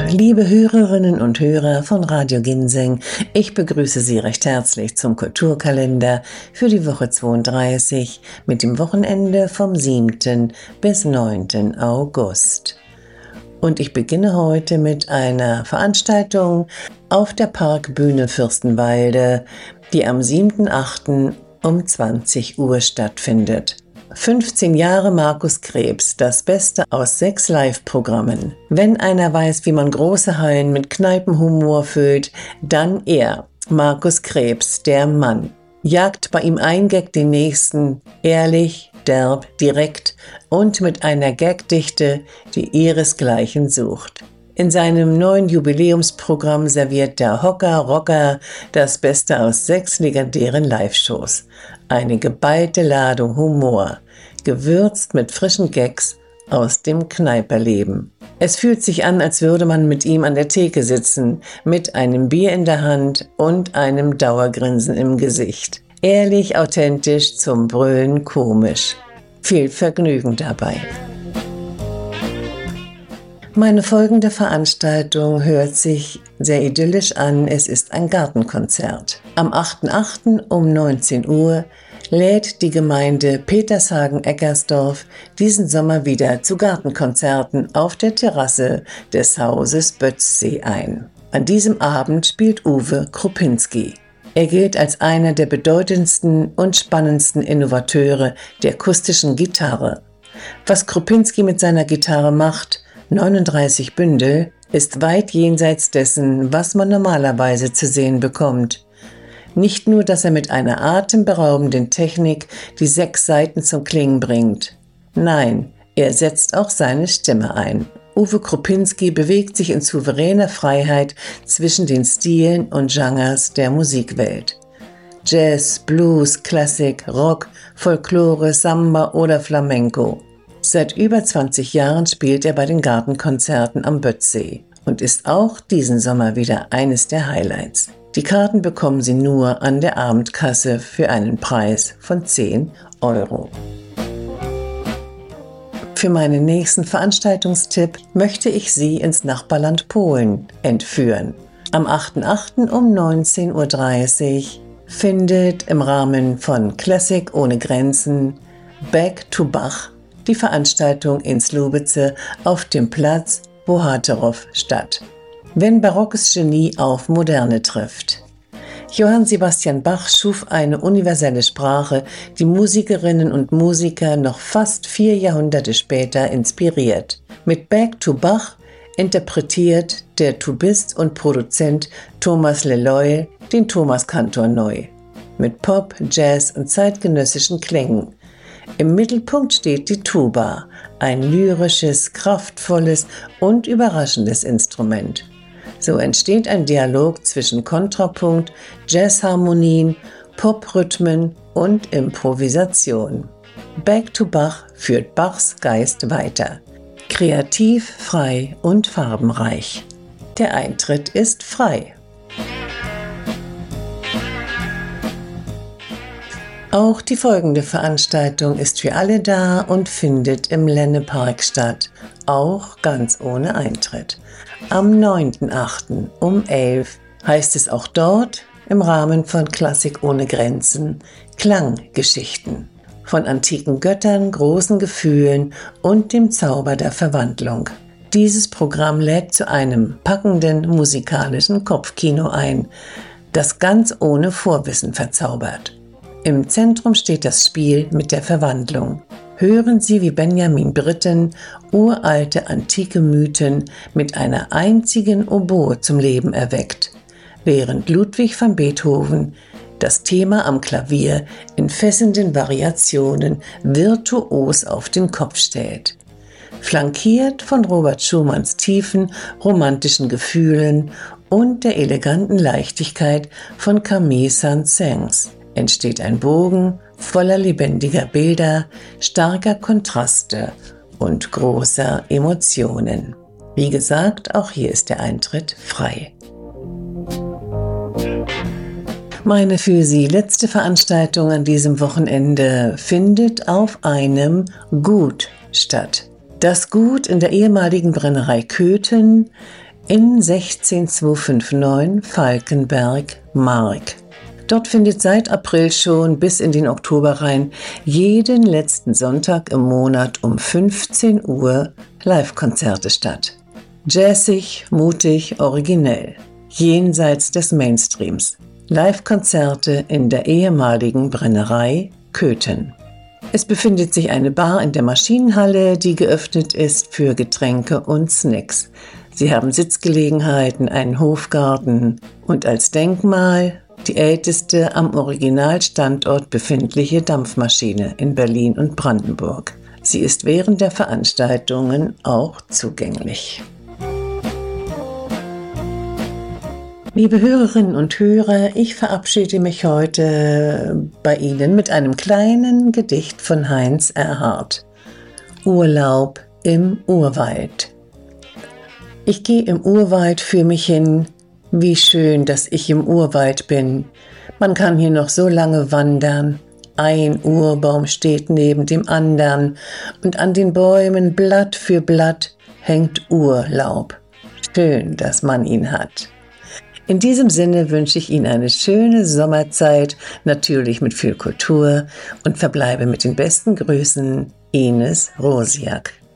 Liebe Hörerinnen und Hörer von Radio Ginseng, ich begrüße Sie recht herzlich zum Kulturkalender für die Woche 32 mit dem Wochenende vom 7. bis 9. August. Und ich beginne heute mit einer Veranstaltung auf der Parkbühne Fürstenwalde, die am 7.8. um 20 Uhr stattfindet. 15 Jahre Markus Krebs, das Beste aus 6 Live-Programmen. Wenn einer weiß, wie man große Hallen mit Kneipenhumor füllt, dann er, Markus Krebs, der Mann. Jagt bei ihm ein Gag den nächsten, ehrlich, derb, direkt und mit einer Gagdichte, die ihresgleichen sucht. In seinem neuen Jubiläumsprogramm serviert der Rocker das Beste aus 6 legendären Live-Shows. Eine geballte Ladung Humor, gewürzt mit frischen Gags aus dem Kneiperleben. Es fühlt sich an, als würde man mit ihm an der Theke sitzen, mit einem Bier in der Hand und einem Dauergrinsen im Gesicht. Ehrlich, authentisch, zum Brüllen komisch. Viel Vergnügen dabei. Meine folgende Veranstaltung hört sich sehr idyllisch an. Es ist ein Gartenkonzert. Am 8.8. um 19 Uhr lädt die Gemeinde Petershagen-Eckersdorf diesen Sommer wieder zu Gartenkonzerten auf der Terrasse des Hauses Bötzsee ein. An diesem Abend spielt Uwe Krupinski. Er gilt als einer der bedeutendsten und spannendsten Innovateure der akustischen Gitarre. Was Krupinski mit seiner Gitarre macht, 39 Bündel, ist weit jenseits dessen, was man normalerweise zu sehen bekommt. Nicht nur, dass er mit einer atemberaubenden Technik die 6 Saiten zum Klingen bringt. Nein, er setzt auch seine Stimme ein. Uwe Krupinski bewegt sich in souveräner Freiheit zwischen den Stilen und Genres der Musikwelt. Jazz, Blues, Klassik, Rock, Folklore, Samba oder Flamenco. Seit über 20 Jahren spielt er bei den Gartenkonzerten am Bötzsee und ist auch diesen Sommer wieder eines der Highlights. Die Karten bekommen Sie nur an der Abendkasse für einen Preis von 10 Euro. Für meinen nächsten Veranstaltungstipp möchte ich Sie ins Nachbarland Polen entführen. Am 8.8. um 19.30 Uhr findet im Rahmen von Klassik ohne Grenzen Back to Bach die Veranstaltung in Słubice auf dem Platz Bohaterow statt. Wenn barockes Genie auf Moderne trifft. Johann Sebastian Bach schuf eine universelle Sprache, die Musikerinnen und Musiker noch fast 4 Jahrhunderte später inspiriert. Mit Back to Bach interpretiert der Tubist und Produzent Thomas Leloy den Thomaskantor neu. Mit Pop, Jazz und zeitgenössischen Klängen. Im Mittelpunkt steht die Tuba, ein lyrisches, kraftvolles und überraschendes Instrument. So entsteht ein Dialog zwischen Kontrapunkt, Jazzharmonien, Poprhythmen und Improvisation. Back to Bach führt Bachs Geist weiter. Kreativ, frei und farbenreich. Der Eintritt ist frei. Auch die folgende Veranstaltung ist für alle da und findet im Lennepark statt, auch ganz ohne Eintritt. Am 9.8. um 11 heißt es auch dort im Rahmen von Klassik ohne Grenzen Klanggeschichten. Von antiken Göttern, großen Gefühlen und dem Zauber der Verwandlung. Dieses Programm lädt zu einem packenden musikalischen Kopfkino ein, das ganz ohne Vorwissen verzaubert. Im Zentrum steht das Spiel mit der Verwandlung. Hören Sie, wie Benjamin Britten uralte antike Mythen mit einer einzigen Oboe zum Leben erweckt, während Ludwig van Beethoven das Thema am Klavier in fesselnden Variationen virtuos auf den Kopf stellt. Flankiert von Robert Schumanns tiefen romantischen Gefühlen und der eleganten Leichtigkeit von Camille Saint-Saëns entsteht ein Bogen voller lebendiger Bilder, starker Kontraste und großer Emotionen. Wie gesagt, auch hier ist der Eintritt frei. Meine für Sie letzte Veranstaltung an diesem Wochenende findet auf einem Gut statt. Das Gut in der ehemaligen Brennerei Köthen in 16259 Falkenberg, Mark. Dort findet seit April schon bis in den Oktober rein jeden letzten Sonntag im Monat um 15 Uhr Live-Konzerte statt. Jazzig, mutig, originell. Jenseits des Mainstreams. Live-Konzerte in der ehemaligen Brennerei Köthen. Es befindet sich eine Bar in der Maschinenhalle, die geöffnet ist für Getränke und Snacks. Sie haben Sitzgelegenheiten, einen Hofgarten und als Denkmal die älteste am Originalstandort befindliche Dampfmaschine in Berlin und Brandenburg. Sie ist während der Veranstaltungen auch zugänglich. Liebe Hörerinnen und Hörer, ich verabschiede mich heute bei Ihnen mit einem kleinen Gedicht von Heinz Erhardt. Urlaub im Urwald. Ich gehe im Urwald für mich hin, wie schön, dass ich im Urwald bin. Man kann hier noch so lange wandern. Ein Urbaum steht neben dem andern und an den Bäumen Blatt für Blatt hängt Urlaub. Schön, dass man ihn hat. In diesem Sinne wünsche ich Ihnen eine schöne Sommerzeit, natürlich mit viel Kultur und verbleibe mit den besten Grüßen, Ines Rosiak.